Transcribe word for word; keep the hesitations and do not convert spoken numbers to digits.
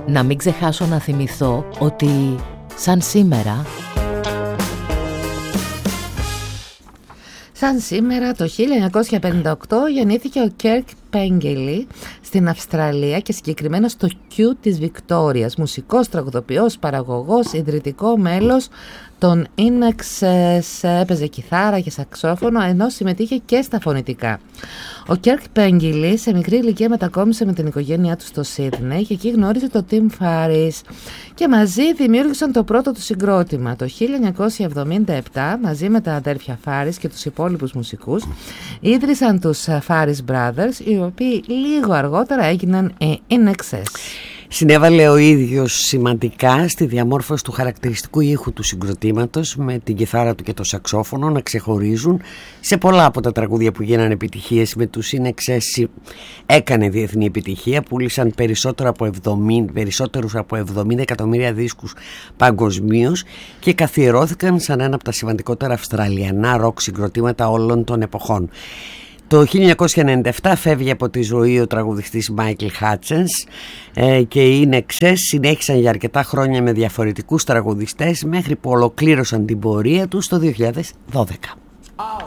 Να μην ξεχάσω να θυμηθώ ότι σαν σήμερα... Σαν σήμερα το χίλια εννιακόσια πενήντα οκτώ γεννήθηκε ο Kirk Pengilly στην Αυστραλία και συγκεκριμένα στο Q της Βικτόριας, μουσικός, τραγουδοποιός, παραγωγός, ιδρυτικό μέλος των In-Excess, έπαιζε κιθάρα και σαξόφωνο, ενώ συμμετείχε και στα φωνητικά. Ο Kirk Pengilly σε μικρή ηλικία μετακόμισε με την οικογένειά του στο Σίδνεϊ και εκεί γνώριζε τον Tim Farriss και μαζί δημιούργησαν το πρώτο του συγκρότημα. Το χίλια εννιακόσια εβδομήντα επτά μαζί με τα αδέρφια Farriss και τους υπόλοιπους μουσικούς ίδρυσαν τους Farriss Brothers, οι οποίοι λίγο αργότερα έγιναν In-Excess. Συνέβαλε ο ίδιος σημαντικά στη διαμόρφωση του χαρακτηριστικού ήχου του συγκροτήματος, με την κιθάρα του και το σαξόφωνο να ξεχωρίζουν σε πολλά από τα τραγούδια που γίνανε επιτυχίες. Με τους In-Excess έκανε διεθνή επιτυχία, πούλησαν περισσότερο από εβδομήντα, περισσότερους από εβδομήντα εκατομμύρια δίσκους παγκοσμίως και καθιερώθηκαν σαν ένα από τα σημαντικότερα αυστραλιανά ροκ συγκροτήματα όλων των εποχών. Το χίλια εννιακόσια ενενήντα επτά φεύγει από τη ζωή ο τραγουδιστής Michael Hutchence ε, και οι In-Excess συνέχισαν για αρκετά χρόνια με διαφορετικούς τραγουδιστές μέχρι που ολοκλήρωσαν την πορεία τους το δύο χιλιάδες δώδεκα. Oh.